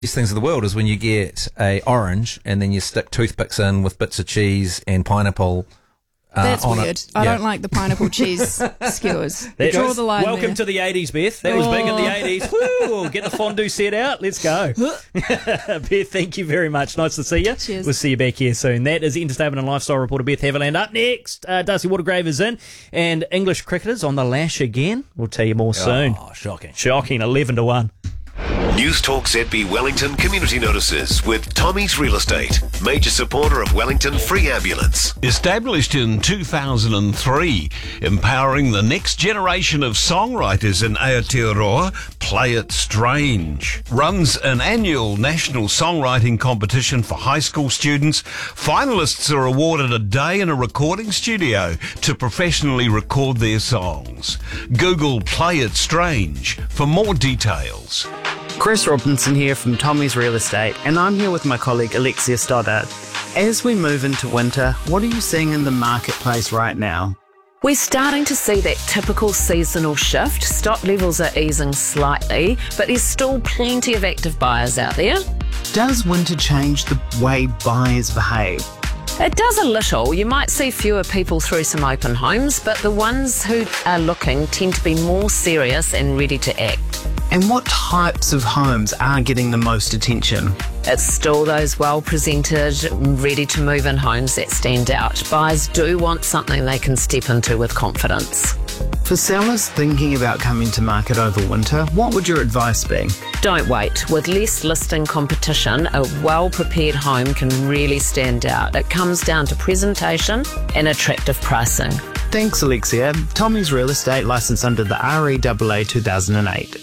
things of the world is when you get a orange and then you stick toothpicks in with bits of cheese and pineapple. That's on weird. it. I Yeah. don't like the pineapple cheese skewers. There Draw goes. the line Welcome there. to the 80s, Beth. That was big in the 80s. Woo! Get the fondue set out. Let's go. Beth, thank you very much. Nice to see you. Cheers. We'll see you back here soon. That is Entertainment and Lifestyle reporter Beth Haviland. Up next, Darcy Watergrave is in, and English cricketers on the lash again. We'll tell you more soon. Oh, shocking. Shocking, 11-1. News Talk ZB Wellington Community Notices with Tommy's Real Estate, major supporter of Wellington Free Ambulance. Established in 2003, empowering the next generation of songwriters in Aotearoa, Play It Strange. Runs an annual national songwriting competition for high school students. Finalists are awarded a day in a recording studio to professionally record their songs. Google Play It Strange for more details. Chris Robinson here from Tommy's Real Estate, and I'm here with my colleague Alexia Stoddard. As we move into winter, what are you seeing in the marketplace right now? We're starting to see that typical seasonal shift. Stock levels are easing slightly, but there's still plenty of active buyers out there. Does winter change the way buyers behave? It does a little. You might see fewer people through some open homes, but the ones who are looking tend to be more serious and ready to act. And what types of homes are getting the most attention? It's still those well-presented, ready-to-move-in homes that stand out. Buyers do want something they can step into with confidence. For sellers thinking about coming to market over winter, what would your advice be? Don't wait. With less listing competition, a well-prepared home can really stand out. It comes down to presentation and attractive pricing. Thanks, Alexia. Tommy's Real Estate, licensed under the REAA 2008.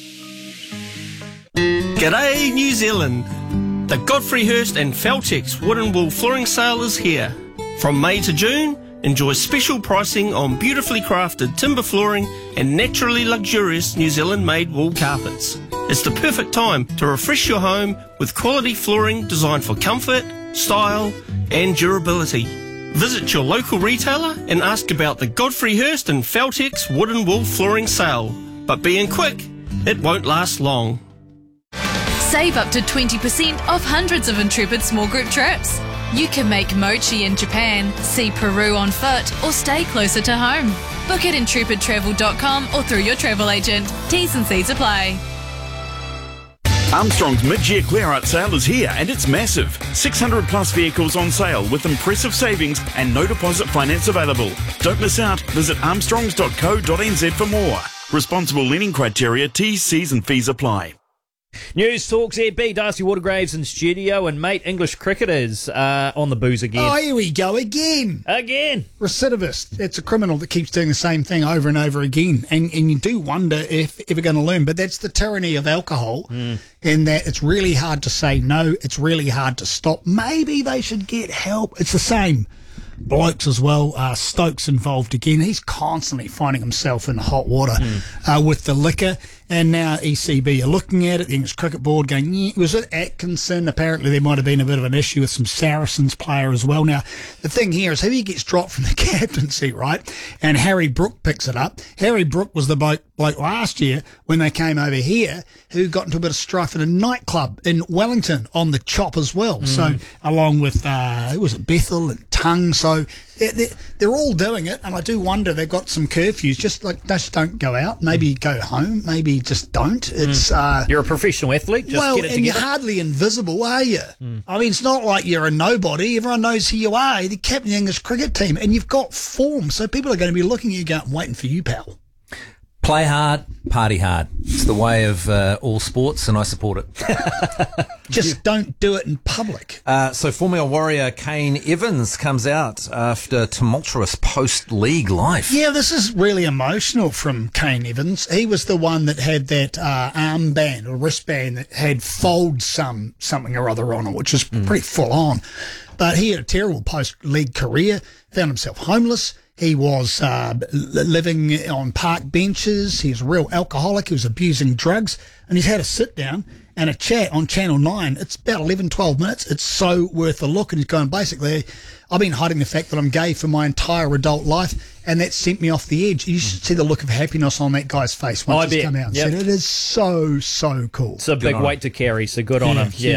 G'day, New Zealand. The Godfrey Hirst and Feltex Wood and Wool Flooring Sale is here. From May to June, enjoy special pricing on beautifully crafted timber flooring and naturally luxurious New Zealand-made wool carpets. It's the perfect time to refresh your home with quality flooring designed for comfort, style and durability. Visit your local retailer and ask about the Godfrey Hirst and Feltex Wood and Wool Flooring Sale. But being quick, it won't last long. Save up to 20% off hundreds of Intrepid small group trips. You can make mochi in Japan, see Peru on foot, or stay closer to home. Book at intrepidtravel.com or through your travel agent. T's and C's apply. Armstrong's mid-year clear-out sale is here and it's massive. 600 plus vehicles on sale with impressive savings and no deposit finance available. Don't miss out. Visit armstrongs.co.nz for more. Responsible lending criteria, T's, C's and fees apply. News Talk ZB, Darcy Watergraves in studio, and mate, English cricketers on the booze again. Oh, here we go again. Again. Recidivist. It's a criminal that keeps doing the same thing over and over again. And you do wonder if ever going to learn. But that's the tyranny of alcohol in that it's really hard to say no. It's really hard to stop. Maybe they should get help. It's the same. Blokes as well. Stokes involved again. He's constantly finding himself in hot water with the liquor. And now ECB are looking at it, the English Cricket Board going, yeah, was it Atkinson? Apparently there might have been a bit of an issue with some Saracens player as well. Now, the thing here is he gets dropped from the captaincy, right? And Harry Brook picks it up. Harry Brook was the bloke last year when they came over here who got into a bit of strife at a nightclub in Wellington on the chop as well. So along with, who was it, Bethel and Tongue. So they're all doing it, and I do wonder they've got some curfews. Just don't go out. Maybe go home. Maybe just don't. It's you're a professional athlete. Just well, get it and together. you're hardly invisible, are you? I mean, it's not like you're a nobody. Everyone knows who you are. You're the captain of the English cricket team, and you've got form. So people are going to be looking at you, going, waiting for you, pal. Play hard, party hard. It's the way of all sports, and I support it. Just don't do it in public. So former Warrior Kane Evans comes out after tumultuous post-league life. Yeah, this is really emotional from Kane Evans. He was the one that had that armband or wristband that had something or other on it, which was pretty full on. But he had a terrible post-league career, found himself homeless. He was living on park benches. He was a real alcoholic. He was abusing drugs. And he's had a sit down and a chat on Channel 9. It's about 11, 12 minutes. It's so worth a look. And he's going, basically, I've been hiding the fact that I'm gay for my entire adult life, and that sent me off the edge. You should see the look of happiness on that guy's face once he's come out and said, it is so, so cool. It's a big weight to carry, so good on him. Yeah.